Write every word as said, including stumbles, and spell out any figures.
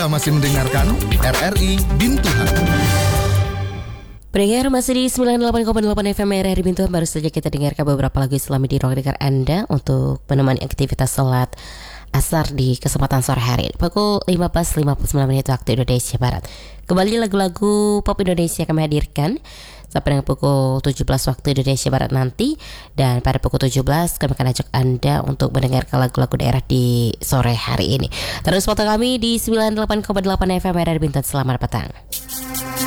Anda masih mendengarkan R R I Bintuhan. Pendengar masih di sembilan puluh delapan koma delapan F M R R I Bintuhan. Baru saja kita dengarkan beberapa lagu Islami di ruang dengar Anda untuk menemani aktivitas salat asar di kesempatan sore hari pukul lima belas lima puluh sembilan menit waktu Indonesia Barat. Kembali lagu-lagu pop Indonesia kami hadirkan sampai dengan pukul tujuh belas waktu Indonesia Barat nanti. Dan pada pukul tujuh belas kami akan ajak Anda untuk mendengarkan lagu-lagu daerah di sore hari ini. Terus foto kami di sembilan puluh delapan koma delapan F M R R I Bintuhan. Selamat petang.